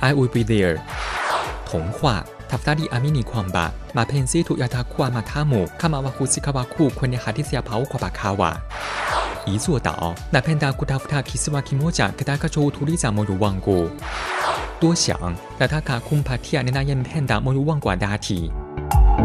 I will be there。童话 tafadhali amini kwamba mapenzi yetu yatakuwa matamu kama wahusika wakuu kwenye hadithi ya Pauko Pakawa。一座岛 napenda kutafuta kisiwa kimoja kitakachoutuliza moyo wangu。多想 nataka kumpatia ninayempenda moyo wangu wa dhati。